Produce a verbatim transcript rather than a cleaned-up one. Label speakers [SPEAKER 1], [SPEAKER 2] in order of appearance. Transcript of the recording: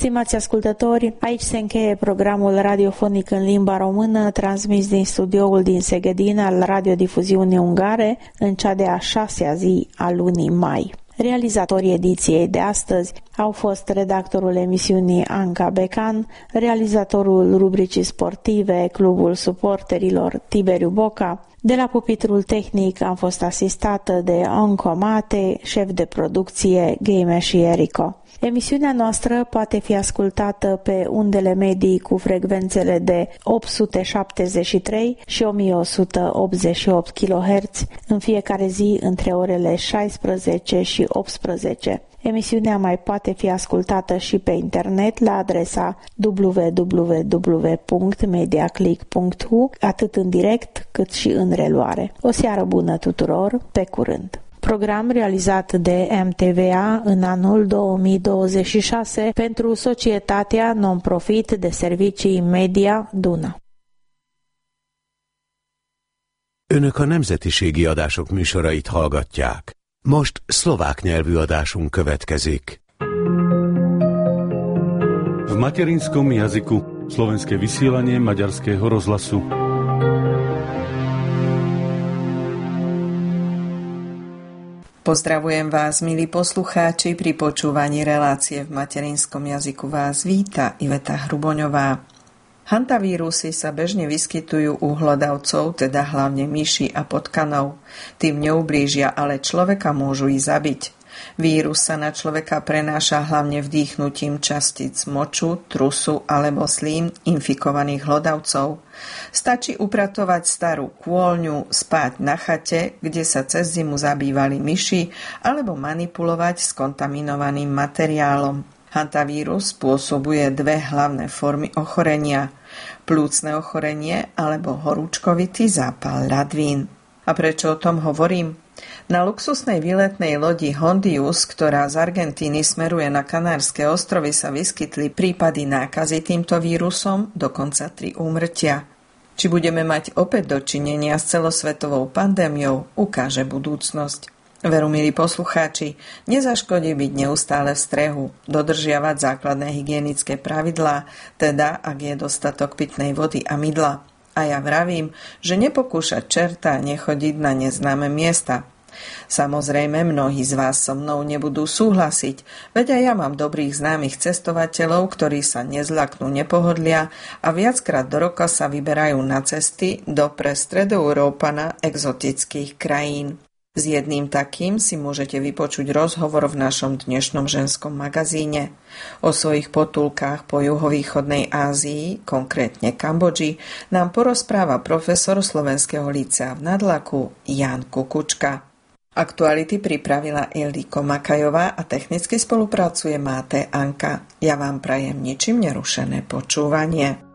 [SPEAKER 1] Stimați ascultători, aici se încheie programul radiofonic în limba română, transmis din studioul din Segedin al radiodifuziunii ungare, în cea de-a șasea zi a lunii mai. Realizatorii ediției de astăzi au fost redactorul emisiunii Anca Becan, realizatorul rubricii sportive Clubul Suporterilor Tiberiu Boca. De la pupitrul tehnic am fost asistată de Anco Mate, șef de producție Game și Erico. Emisiunea noastră poate fi ascultată pe undele medii cu frecvențele de opt sute șaptezeci și trei și o mie o sută optzeci și opt kilohertz în fiecare zi între orele șaisprezece și optsprezece. Emisiunea mai poate fi ascultată și pe internet la adresa w w w punct mediaclick punct h u, atât în direct cât și în reluare. O seară bună tuturor, pe curând! Program realizat de M T V A în anul două mii douăzeci și șase pentru Societatea Non-Profit de Servicii Media Duna.
[SPEAKER 2] Önök a nemzetiségi adások műsorait hallgatják. Most szlovák nyelvű adásunk következik.
[SPEAKER 3] V materinskom jazyku slovenské vysielanie Maďarského rozhlasu.
[SPEAKER 4] Pozdravujem vás, milí poslucháči, pri počúvaní relácie v materinskom jazyku vás víta Iveta Hruboňová. Hantavírusy sa bežne vyskytujú u hlodavcov, teda hlavne myši a potkanov. Tým neublížia, ale človeka môžu i zabiť. Vírus sa na človeka prenáša hlavne vdýchnutím častíc moču, trusu alebo slín infikovaných hlodavcov. Stačí upratovať starú kôľňu, spať na chate, kde sa cez zimu zabývali myši, alebo manipulovať s kontaminovaným materiálom. Hantavírus spôsobuje dve hlavné formy ochorenia. Plúcne ochorenie alebo horúčkovitý zápal ľadvín. A prečo o tom hovorím? Na luxusnej výletnej lodi Hondius, ktorá z Argentíny smeruje na Kanárske ostrovy, sa vyskytli prípady nákazy týmto vírusom, dokonca tri úmrtia. Či budeme mať opäť dočinenia s celosvetovou pandémiou, ukáže budúcnosť. Veru, milí poslucháči, nezaškodí byť neustále v strehu, dodržiavať základné hygienické pravidlá, teda ak je dostatok pitnej vody a mydla. A ja vravím, že nepokúšať čerta nechodiť na neznáme miesta. Samozrejme, mnohí z vás so mnou nebudú súhlasiť, veď aj ja mám dobrých známych cestovateľov, ktorí sa nezľaknú nepohodlia a viackrát do roka sa vyberajú na cesty do pre stredoeurópana exotických krajín. S jedným takým si môžete vypočuť rozhovor v našom dnešnom ženskom magazíne. O svojich potulkách po juhovýchodnej Ázii, konkrétne Kambodži, nám porozpráva profesor Slovenského lícea v Nadlaku Ján Kukučka. Aktuality pripravila Ildiko Makajová a technicky spolupracuje Máté Anka. Ja vám prajem ničím nerušené počúvanie.